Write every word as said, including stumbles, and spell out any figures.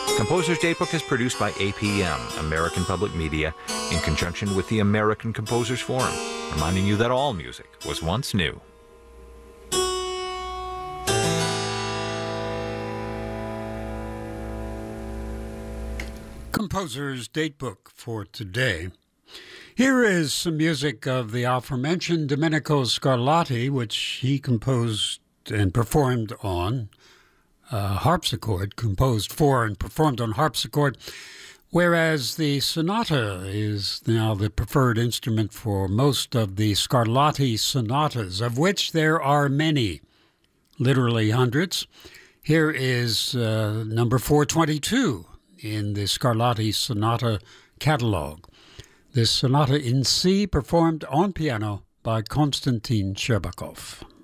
Composer's Datebook is produced by A P M, American Public Media, in conjunction with the American Composers Forum, reminding you that all music was once new. Composer's Datebook for today. Here is some music of the aforementioned Domenico Scarlatti, which he composed and performed on uh, harpsichord, composed for and performed on harpsichord, whereas the sonata is now the preferred instrument for most of the Scarlatti sonatas, of which there are many, literally hundreds. Here is uh, number four twenty-two in the Scarlatti Sonata catalog. This sonata in C, performed on piano by Konstantin Sherbakov.